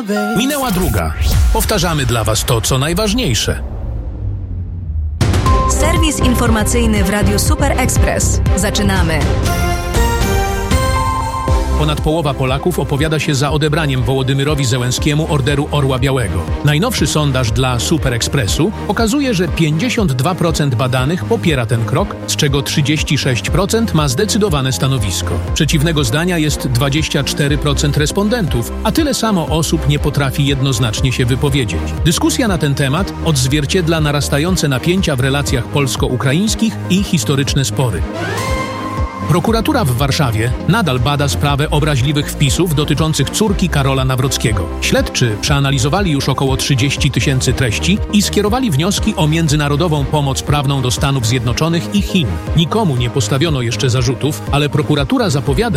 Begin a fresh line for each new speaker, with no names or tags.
Minęła druga. Powtarzamy dla Was to, co najważniejsze.
Serwis informacyjny w Radiu Super Express. Zaczynamy.
Ponad połowa Polaków opowiada się za odebraniem Wołodymyrowi Zełenskiemu Orderu Orła Białego. Najnowszy sondaż dla Super Expressu pokazuje, że 52% badanych popiera ten krok, z czego 36% ma zdecydowane stanowisko. Przeciwnego zdania jest 24% respondentów, a tyle samo osób nie potrafi jednoznacznie się wypowiedzieć. Dyskusja na ten temat odzwierciedla narastające napięcia w relacjach polsko-ukraińskich i historyczne spory. Prokuratura w Warszawie nadal bada sprawę obraźliwych wpisów dotyczących córki Karola Nawrockiego. Śledczy przeanalizowali już około 30 000 treści i skierowali wnioski o międzynarodową pomoc prawną do Stanów Zjednoczonych i Chin. Nikomu nie postawiono jeszcze zarzutów, ale prokuratura zapowiada,